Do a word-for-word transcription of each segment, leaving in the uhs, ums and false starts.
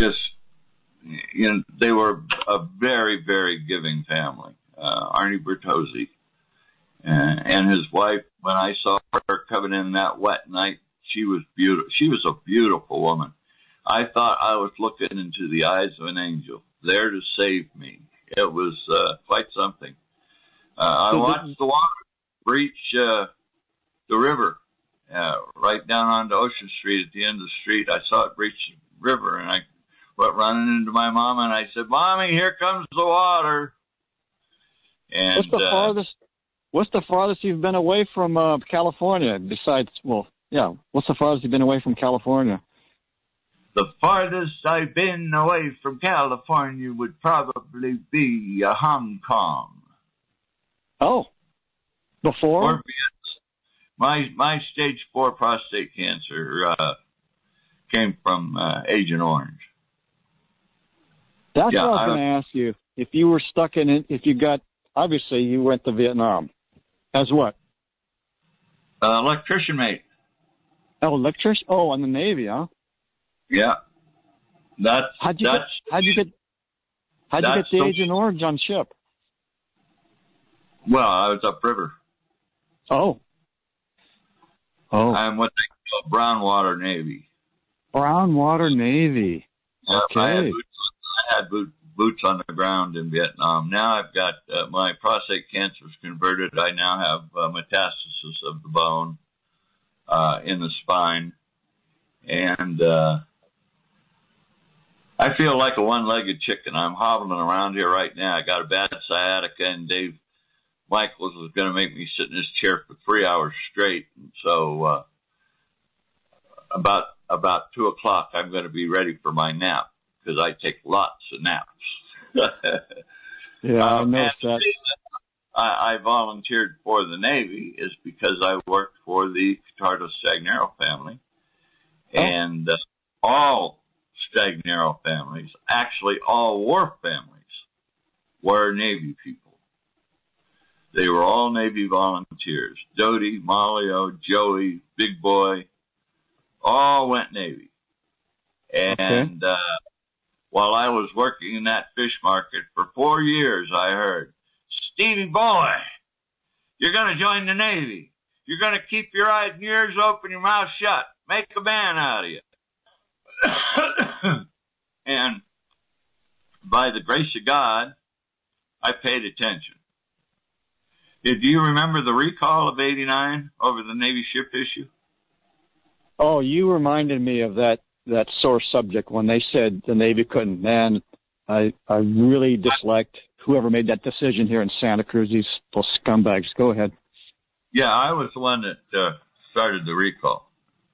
just, you know, they were a very, very giving family. Uh, Arnie Bertozzi uh, and his wife, when I saw her coming in that wet night, she was beautiful. She was a beautiful woman. I thought I was looking into the eyes of an angel, there to save me. It was uh, quite something. Uh, I watched the water breach uh, the river uh, right down onto Ocean Street at the end of the street. I saw it breach the river, and I went running into my mama, and I said, "Mommy, here comes the water." And what's the uh, farthest? What's the farthest you've been away from uh, California? Besides, well, yeah, what's the farthest you've been away from California? The farthest I've been away from California would probably be uh, Hong Kong. Oh, before? Or my my stage four prostate cancer uh, came from uh, Agent Orange. That's yeah, what I was going to ask you. If you were stuck in it, if you got, obviously you went to Vietnam. As what? Uh, electrician mate. Oh, electrician? Oh, in the Navy, huh? Yeah. That's, how'd you that's, get, how'd you get, how'd you get the, the Agent Orange on ship? Well, I was upriver. Oh. Oh. I'm what they call brown water Navy. Brown water Navy. Yeah, okay. I had, boots, I had boot, boots on the ground in Vietnam. Now I've got uh, my prostate cancer is converted. I now have uh, metastasis of the bone uh, in the spine, and uh, I feel like a one-legged chicken. I'm hobbling around here right now. I got a bad sciatica, and Dave Michaels was going to make me sit in his chair for three hours straight. And so uh, about about two o'clock, I'm going to be ready for my nap because I take lots of naps. yeah, I noticed that. I, I volunteered for the Navy is because I worked for the Catardo-Stagnero family. Oh. And uh, all Stagnero families, actually all war families, were Navy people. They were all Navy volunteers. Dodie, Maglio, Joey, Big Boy, all went Navy. And okay. uh, while I was working in that fish market for four years, I heard, "Stevie boy, you're going to join the Navy. You're going to keep your eyes and ears open, your mouth shut. Make a man out of you." And by the grace of God, I paid attention. Do you remember the recall of eighty-nine over the Navy ship issue? Oh, you reminded me of that, that sore subject when they said the Navy couldn't. Man, I, I really disliked whoever made that decision here in Santa Cruz, these those scumbags. Go ahead. Yeah, I was the one that uh, started the recall.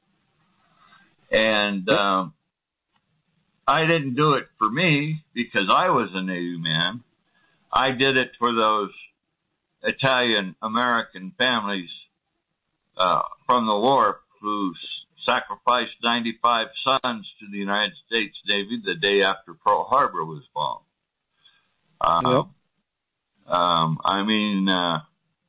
And um, I didn't do it for me because I was a Navy man. I did it for those Italian-American families uh, from the war who sacrificed ninety-five sons to the United States Navy the day after Pearl Harbor was bombed. Uh, yep. um, I mean, uh,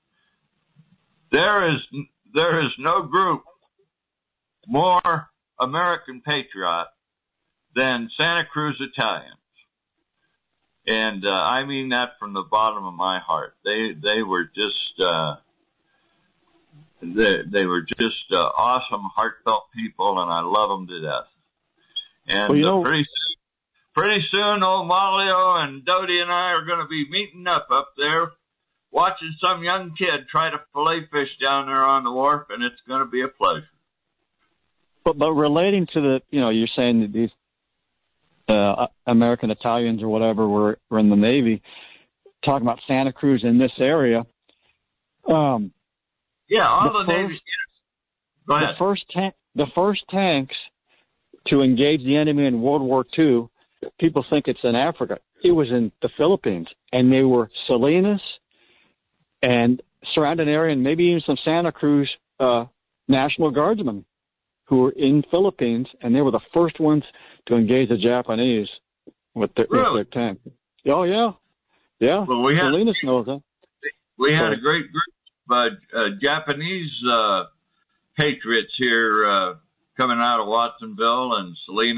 there is there is no group more American patriot than Santa Cruz Italians. And, uh, I mean that from the bottom of my heart. They, they were just, uh, they, they were just, uh, awesome, heartfelt people, and I love them to death. And well, you know, uh, pretty, pretty soon, old Maglio and Dodie and I are going to be meeting up up there, watching some young kid try to fillet fish down there on the wharf, and it's going to be a pleasure. But, but relating to the, you know, you're saying that these, Uh, American Italians or whatever were, were in the Navy, talking about Santa Cruz in this area. Um, yeah, all the, the Navy. Go ahead. The first, ta- the first tanks to engage the enemy in World War Two, people think it's in Africa. It was in the Philippines, and they were Salinas and surrounding area, and maybe even some Santa Cruz uh, National Guardsmen who were in Philippines, and they were the first ones to engage the Japanese with their, really? with their tank. Oh, yeah. Yeah. Well, we had, Salinas knows that. We had a great group of uh, Japanese uh, patriots here uh, coming out of Watsonville and Salinas.